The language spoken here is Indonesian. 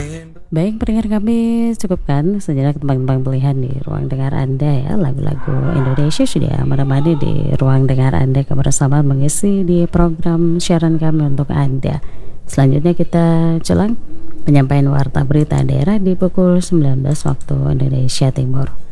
Baik pendengar kami, cukupkan sejenak tembang-tembang pilihan di ruang dengar Anda ya. Lagu-lagu Indonesia sudah menemani di ruang dengar Anda kebersamaan mengisi di program siaran kami untuk Anda. Selanjutnya kita jelang penyampaian warta berita daerah di pukul 19 waktu Indonesia Timur.